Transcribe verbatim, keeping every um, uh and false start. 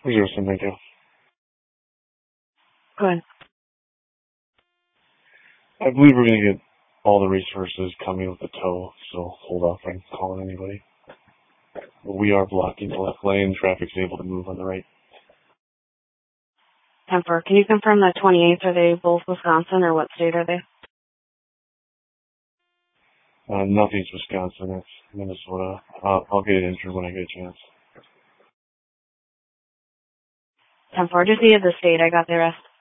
Zero seven nine two. Go ahead. I believe we're going to get all the resources coming with the tow, so hold off on calling anybody. But we are blocking the left lane. Traffic's able to move on the right. ten four. Can you confirm that twenty-eighth, are they both Wisconsin, or what state are they? Uh, nothing's Wisconsin. It's Minnesota. I'll, I'll get it entered when I get a chance. ten four. Just needed the state. I got the rest.